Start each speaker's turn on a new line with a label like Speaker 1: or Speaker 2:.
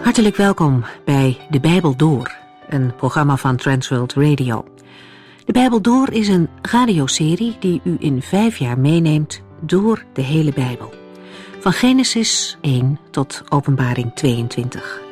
Speaker 1: Hartelijk welkom bij De Bijbel Door, een programma van Transworld Radio. De Bijbel Door is een radioserie die u in 5 jaar meeneemt door de hele Bijbel. Van Genesis 1 tot Openbaring 22.